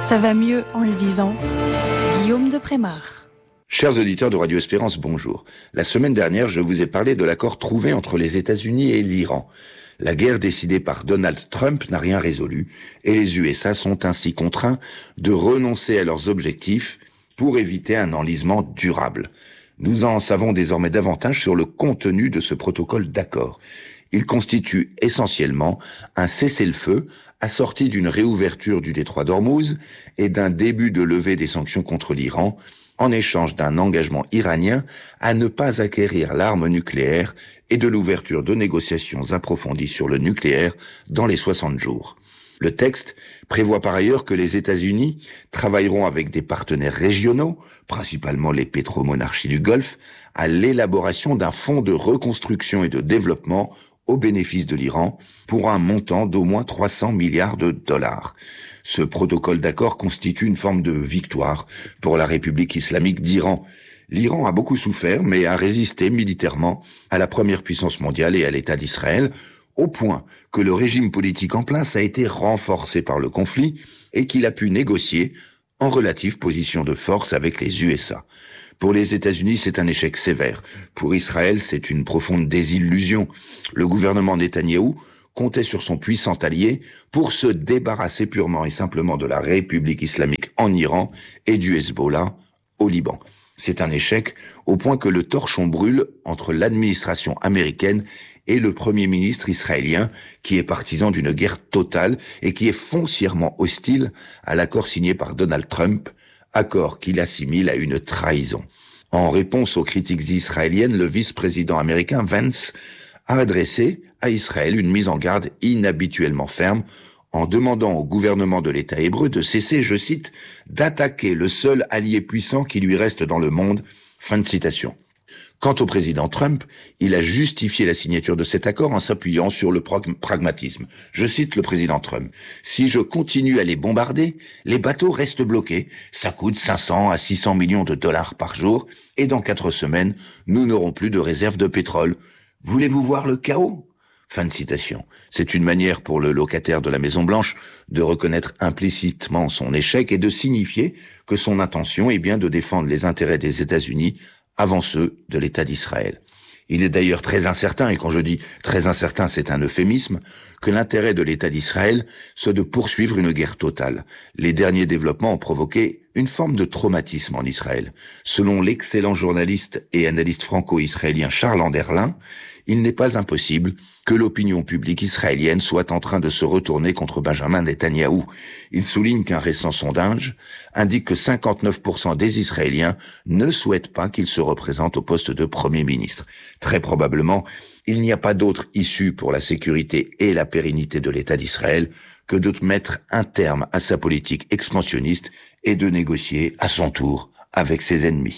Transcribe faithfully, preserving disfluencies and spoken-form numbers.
Ça va mieux en le disant. Guillaume de Prémar. Chers auditeurs de Radio Espérance, bonjour. La semaine dernière, je vous ai parlé de l'accord trouvé entre les États-Unis et l'Iran. La guerre décidée par Donald Trump n'a rien résolu et les U S A sont ainsi contraints de renoncer à leurs objectifs pour éviter un enlisement durable. Nous en savons désormais davantage sur le contenu de ce protocole d'accord. Il constitue essentiellement un cessez-le-feu assorti d'une réouverture du détroit d'Ormuz et d'un début de levée des sanctions contre l'Iran en échange d'un engagement iranien à ne pas acquérir l'arme nucléaire et de l'ouverture de négociations approfondies sur le nucléaire dans les soixante jours. Le texte prévoit par ailleurs que les États-Unis travailleront avec des partenaires régionaux, principalement les pétromonarchies du Golfe, à l'élaboration d'un fonds de reconstruction et de développement au bénéfice de l'Iran pour un montant d'au moins trois cents milliards de dollars. Ce protocole d'accord constitue une forme de victoire pour la République islamique d'Iran. L'Iran a beaucoup souffert, mais a résisté militairement à la première puissance mondiale et à l'État d'Israël, au point que le régime politique en place a été renforcé par le conflit et qu'il a pu négocier en relative position de force avec les U S A. Pour les États-Unis, c'est un échec sévère. Pour Israël, c'est une profonde désillusion. Le gouvernement Netanyahou comptait sur son puissant allié pour se débarrasser purement et simplement de la République islamique en Iran et du Hezbollah au Liban. C'est un échec au point que le torchon brûle entre l'administration américaine et le premier ministre israélien qui est partisan d'une guerre totale et qui est foncièrement hostile à l'accord signé par Donald Trump, accord qu'il assimile à une trahison. En réponse aux critiques israéliennes, le vice-président américain Vance a adressé à Israël une mise en garde inhabituellement ferme en demandant au gouvernement de l'État hébreu de cesser, je cite, « d'attaquer le seul allié puissant qui lui reste dans le monde ». Fin de citation. Quant au président Trump, il a justifié la signature de cet accord en s'appuyant sur le pragmatisme. Je cite le président Trump. « Si je continue à les bombarder, les bateaux restent bloqués. Ça coûte cinq cents à six cents millions de dollars par jour et dans quatre semaines, nous n'aurons plus de réserve de pétrole. Voulez-vous voir le chaos ?» Fin de citation. C'est une manière pour le locataire de la Maison-Blanche de reconnaître implicitement son échec et de signifier que son intention est bien de défendre les intérêts des États-Unis avant ceux de l'État d'Israël. Il est d'ailleurs très incertain, et quand je dis très incertain, c'est un euphémisme, que l'intérêt de l'État d'Israël soit de poursuivre une guerre totale. Les derniers développements ont provoqué une forme de traumatisme en Israël. Selon l'excellent journaliste et analyste franco-israélien Charles Anderlin, il n'est pas impossible que l'opinion publique israélienne soit en train de se retourner contre Benjamin Netanyahou. Il souligne qu'un récent sondage indique que cinquante-neuf pour cent des Israéliens ne souhaitent pas qu'il se représente au poste de Premier ministre. Très probablement, il n'y a pas d'autre issue pour la sécurité et la pérennité de l'État d'Israël que de mettre un terme à sa politique expansionniste et de négocier à son tour avec ses ennemis.